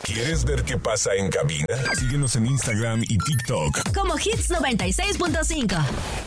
¿Quieres ver qué pasa en cabina? Síguenos en Instagram y TikTok como Hits 96.5.